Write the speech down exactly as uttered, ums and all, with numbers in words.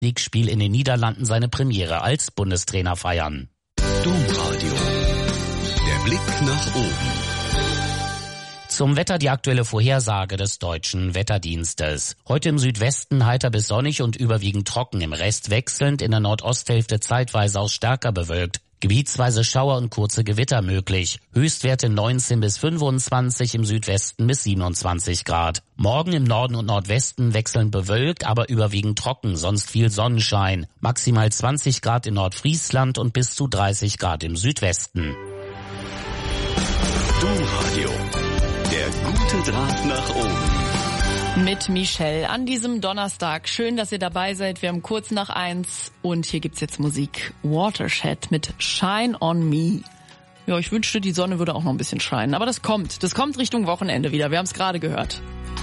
League-Spiel in den Niederlanden seine Premiere als Bundestrainer feiern. Domradio. Der Blick nach oben. Zum Wetter die aktuelle Vorhersage des Deutschen Wetterdienstes. Heute im Südwesten heiter bis sonnig und überwiegend trocken, im Rest wechselnd, in der Nordosthälfte zeitweise auch stärker bewölkt. Gebietsweise Schauer und kurze Gewitter möglich. Höchstwerte neunzehn bis fünfundzwanzig, im Südwesten bis siebenundzwanzig Grad. Morgen im Norden und Nordwesten wechselnd bewölkt, aber überwiegend trocken, sonst viel Sonnenschein. Maximal zwanzig Grad in Nordfriesland und bis zu dreißig Grad im Südwesten. Domradio. Der gute Draht nach oben. Mit Michelle an diesem Donnerstag. Schön, dass ihr dabei seid. Wir haben kurz nach eins und hier gibt's jetzt Musik. Watershed mit Shine on Me. Ja, ich wünschte, die Sonne würde auch noch ein bisschen scheinen. Aber das kommt. Das kommt Richtung Wochenende wieder. Wir haben es gerade gehört.